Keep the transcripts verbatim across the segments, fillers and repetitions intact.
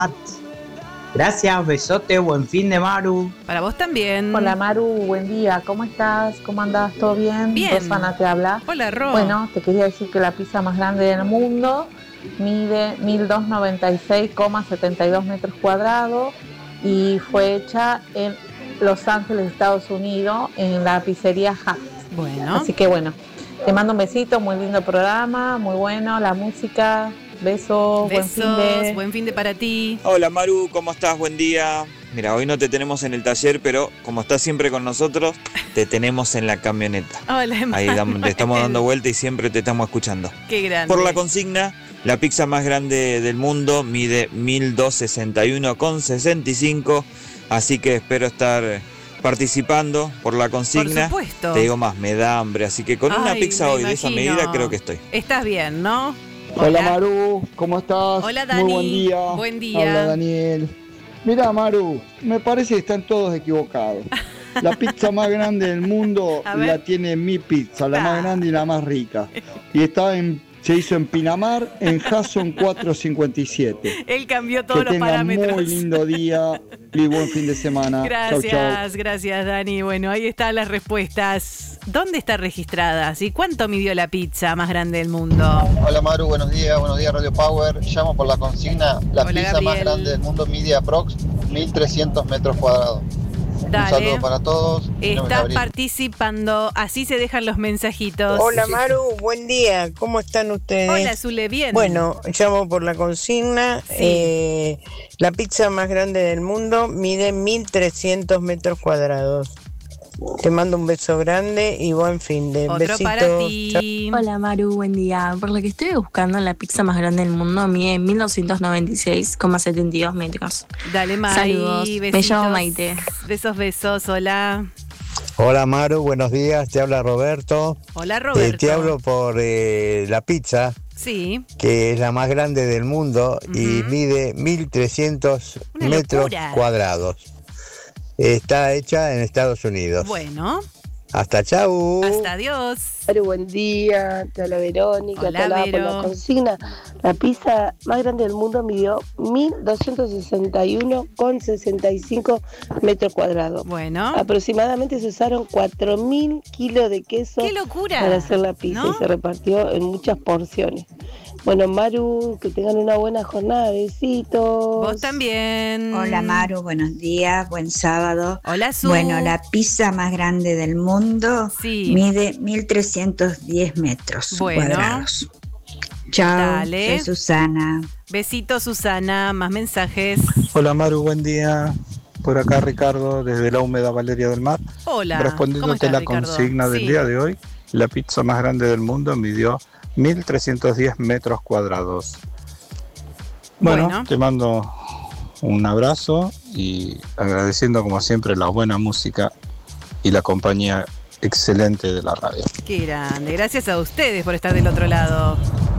Gracias, besote, buen fin de Maru. Para vos también. Hola Maru, buen día, ¿cómo estás? ¿Cómo andás? ¿Todo bien? Bien. Rosana te habla. Hola, Ro. Bueno, te quería decir que la pizza más grande del mundo mide mil doscientos noventa y seis coma setenta y dos metros cuadrados y fue hecha en Los Ángeles, Estados Unidos, en la pizzería Haft. Bueno. Así que bueno, te mando un besito, muy lindo programa, muy bueno, la música, besos, buen Besos, fin de... buen fin de para ti. Hola Maru, ¿cómo estás? Buen día. Mira, hoy no te tenemos en el taller, pero como estás siempre con nosotros, te tenemos en la camioneta. Hola, Ahí dam- te estamos dando vuelta y siempre te estamos escuchando. Qué grande. Por la consigna, la pizza más grande del mundo mide mil doscientos sesenta y uno coma sesenta y cinco, así que espero estar participando por la consigna. Por supuesto. Te digo más, me da hambre, así que con una Ay, pizza me hoy de esa imagino. medida creo que estoy. Estás bien, ¿no? Hola Maru, ¿cómo estás? Hola, Dani. Muy buen día. Buen día. Hola Daniel. Mirá Maru, me parece que están todos equivocados. La pizza más grande del mundo A ver. la tiene Mi Pizza, la Ah. más grande y la más rica. Y está en, se hizo en Pinamar, en Jason cuatrocientos cincuenta y siete. Él cambió todos Que los tengan parámetros. muy lindo día y buen fin de semana. Gracias, Chau, chau. gracias Dani. Bueno, ahí están las respuestas. ¿Dónde está registrada? ¿Y cuánto midió la pizza más grande del mundo? Hola Maru, buenos días, buenos días Radio Power. Llamo por la consigna. La Hola, pizza Gabriel. más grande del mundo mide aprox mil trescientos metros cuadrados. Un Dale. saludo para todos. Mi nombre es Está Gabriel. participando, así se dejan los mensajitos. Hola Maru, buen día, ¿cómo están ustedes? Hola Zule, bien. Bueno, llamo por la consigna. Sí. Eh, la pizza más grande del mundo mide mil trescientos metros cuadrados. Te mando un beso grande y buen fin de Otro besitos. para ti. Hola Maru, buen día. Por lo que estoy buscando, la pizza más grande del mundo mide mil doscientos noventa y seis coma setenta y dos metros. Dale, Mai. Saludos. Besitos. Me llamo Maite. Besos, besos. Hola. Hola Maru, buenos días, te habla Roberto. Hola, Eh, Roberto. te hablo por eh, la pizza, Sí. que es la más grande del mundo y Ujú. mide mil trescientos Una metros locura. cuadrados. Está hecha en Estados Unidos. Bueno, Hasta chau. hasta adiós. Maru, buen día, te habla Verónica, Hola, te hablaba por Vero. la consigna. La pizza más grande del mundo midió mil doscientos sesenta y uno coma sesenta y cinco metros cuadrados. Bueno. Aproximadamente se usaron cuatro mil kilos de queso ¡Qué locura! para hacer la pizza ¿No? y se repartió en muchas porciones. Bueno, Maru, que tengan una buena jornada, besitos. Vos también. Hola Maru, buenos días, buen sábado. Hola, Su. Bueno, la pizza más grande del mundo Sí. mide mil trescientos diez metros Bueno. cuadrados. Chao, Dale. soy Susana. Besitos, Susana. Más mensajes. Hola Maru, buen día. Por acá Ricardo, desde la húmeda Valeria del Mar. Hola. ¿Cómo Respondiéndote estás, la Ricardo? consigna del Sí. día de hoy, la pizza más grande del mundo midió mil trescientos diez metros cuadrados. Bueno, Bueno. te mando un abrazo y agradeciendo como siempre la buena música y la compañía excelente de la radio. Qué grande. Gracias a ustedes por estar del otro lado.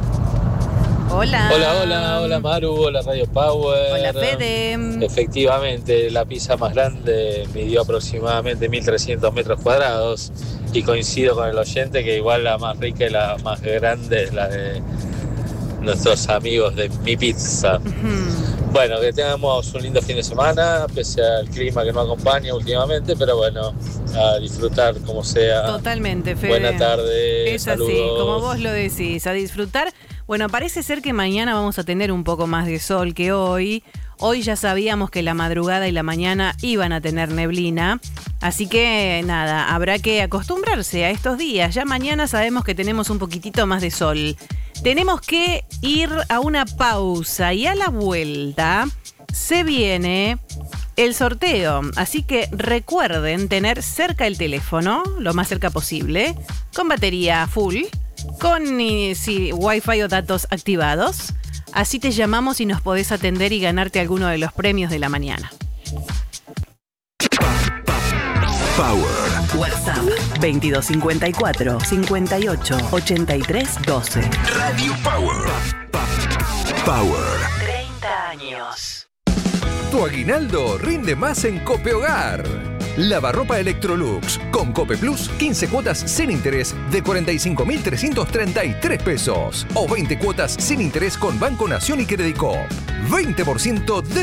Hola. Hola, hola, hola Maru, hola Radio Power. Hola, Fede. Efectivamente, la pizza más grande midió aproximadamente mil trescientos metros cuadrados y coincido con el oyente que igual la más rica y la más grande es la de nuestros amigos de Mi Pizza. Bueno, que tengamos un lindo fin de semana, pese al clima que no acompaña últimamente, pero bueno, a disfrutar como sea. Totalmente, Fede. Buena tarde, Es saludos. así, como vos lo decís, a disfrutar. Bueno, parece ser que mañana vamos a tener un poco más de sol que hoy. Hoy ya sabíamos que la madrugada y la mañana iban a tener neblina. Así que nada, habrá que acostumbrarse a estos días. Ya mañana sabemos que tenemos un poquitito más de sol. Tenemos que ir a una pausa y a la vuelta se viene el sorteo. Así que recuerden tener cerca el teléfono, lo más cerca posible, con batería full, con eh, sí, wifi o datos activados. Así te llamamos y nos podés atender y ganarte alguno de los premios de la mañana. Power. WhatsApp veintidós cincuenta y cuatro, cincuenta y ocho, ochenta y tres, doce. Radio Power. Power. treinta años. Tu aguinaldo rinde más en Cope Hogar. Lavarropa Electrolux. Con Cope Plus, quince cuotas sin interés de cuarenta y cinco mil trescientos treinta y tres pesos. O veinte cuotas sin interés con Banco Nación y Credicop. veinte por ciento de